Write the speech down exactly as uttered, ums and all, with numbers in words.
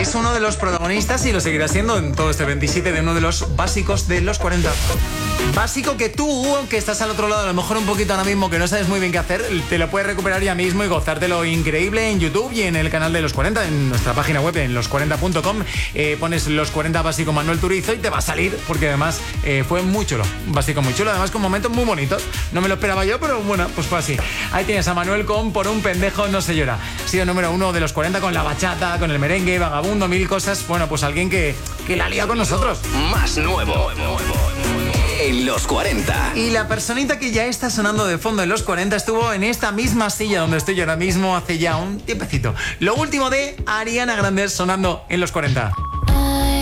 es uno de los protagonistas y lo seguirá siendo en todo este veintisiete de uno de los básicos de los cuarenta. Básico que tú, que estás al otro lado, a lo mejor un poquito ahora mismo, que no sabes muy bien qué hacer, te lo puedes recuperar ya mismo y gozártelo increíble en YouTube y en el canal de Los cuarenta, en nuestra página web, en los cuarenta punto com. Eh, pones Los cuarenta Básico Manuel Turizo y te va a salir, porque además eh, fue muy chulo, básico muy chulo, además con momentos muy bonitos. No me lo esperaba yo, pero bueno, pues fue así. Ahí tienes a Manuel con Por un pendejo no se llora. Ha sido número uno de Los cuarenta con la bachata, con el merengue, vagabundo, mil cosas. Bueno, pues alguien que, que la lía con nosotros. Más nuevo en Los cuarenta. Y la personita que ya está sonando de fondo en Los cuarenta estuvo en esta misma silla donde estoy yo ahora mismo hace ya un tiempecito. Lo último de Ariana Grande sonando en Los cuarenta.